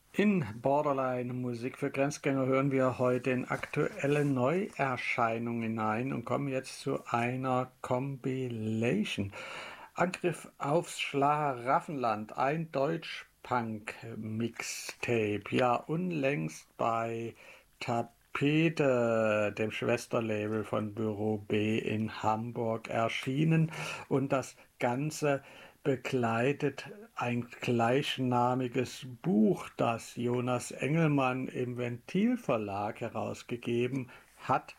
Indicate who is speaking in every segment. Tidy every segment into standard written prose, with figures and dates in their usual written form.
Speaker 1: In Borderline Musik für Grenzgänger hören wir heute in aktuelle Neuerscheinungen hinein und kommen jetzt zu einer Compilation. Angriff aufs Schlaraffenland, ein Deutsch-Punk-Mixtape. Ja, unlängst bei Tapete, dem Schwesterlabel von Büro B in Hamburg, erschienen. Und das Ganze begleitet ein gleichnamiges Buch, das Jonas Engelmann im Ventil Verlag herausgegeben hat.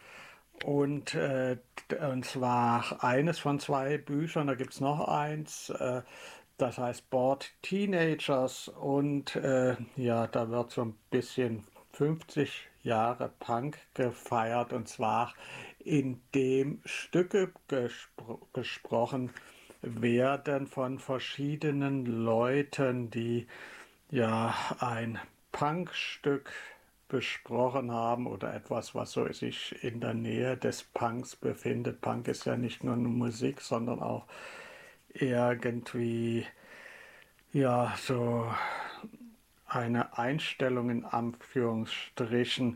Speaker 1: Und zwar eines von zwei Büchern, da gibt es noch eins, das heißt Bored Teenagers. Und ja, da wird so ein bisschen 50 Jahre Punk gefeiert, und zwar indem Stücke gesprochen werden von verschiedenen Leuten, die ja ein Punkstück besprochen haben oder etwas, was so sich in der Nähe des Punks befindet. Punk ist ja nicht nur Musik, sondern auch irgendwie ja so eine Einstellung in Anführungsstrichen.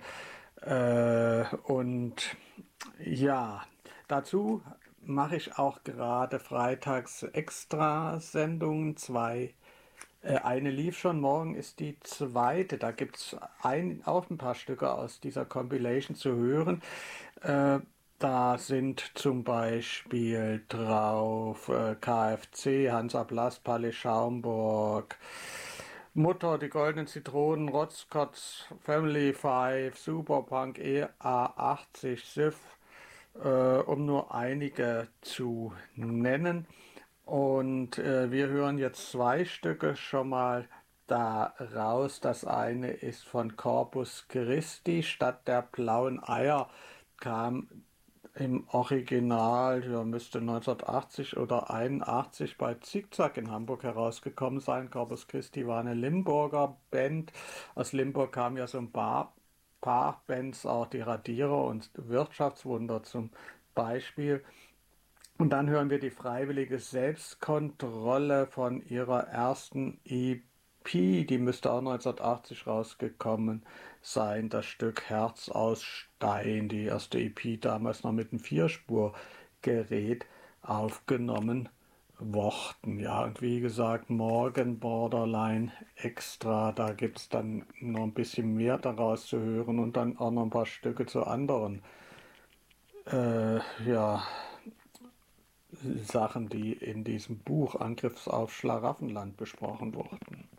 Speaker 1: Und ja, dazu mache ich auch gerade freitags Extra-Sendungen. Eine lief schon, morgen ist die zweite. Da gibt es auch ein paar Stücke aus dieser Compilation zu hören. Da sind zum Beispiel drauf KFC, Hansa Blast, Palais Schaumburg, Mutter, die goldenen Zitronen, Rotzkotz, Family 5, Superpunk, EA80, Sif, um nur einige zu nennen. Und wir hören jetzt zwei Stücke schon mal daraus. Das eine ist von Corpus Christi, Stadt der blauen Eier, kam im Original, ja, müsste 1980 oder 81 bei Zickzack in Hamburg herausgekommen sein. Corpus Christi war eine Limburger Band. Aus Limburg kamen ja so ein paar Bands, auch die Radierer und Wirtschaftswunder zum Beispiel. Und dann hören wir die freiwillige Selbstkontrolle von ihrer ersten EP, die müsste auch 1980 rausgekommen sein, das Stück Herz aus Stein, die erste EP damals noch mit einem Vierspurgerät aufgenommen worden. Ja, und wie gesagt, morgen Borderline Extra, da gibt es dann noch ein bisschen mehr daraus zu hören und dann auch noch ein paar Stücke zu anderen ja, Sachen, die in diesem Buch Angriff auf Schlaraffenland besprochen wurden.